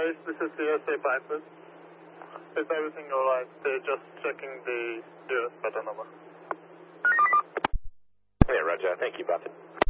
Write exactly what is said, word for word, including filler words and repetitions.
base, this is the S A Piper. Is everything alright? They're just checking the U S better number. Yeah, roger. Thank you, Buffett.